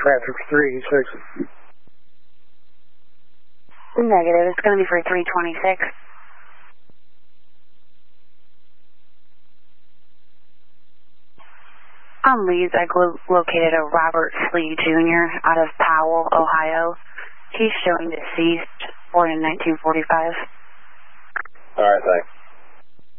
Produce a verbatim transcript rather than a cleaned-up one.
traffic three six. Negative. It's going to be for three twenty-six. On leads, I located a Robert Slee Junior out of Powell, Ohio. He's showing deceased, born in nineteen forty-five. All right, thanks.